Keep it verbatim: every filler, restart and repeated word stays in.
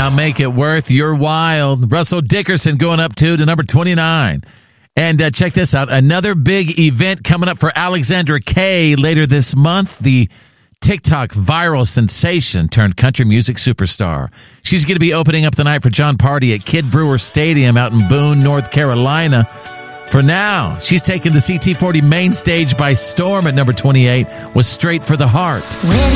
I'll make it worth your while. Russell Dickerson going up two to number twenty-nine. And uh, check this out. Another big event coming up for Alexandra Kay later this month. The TikTok viral sensation turned country music superstar. She's going to be opening up the night for John Party at Kid Brewer Stadium out in Boone, North Carolina. For now, she's taking the C T forty main stage by storm at number twenty-eight with Straight for the Heart.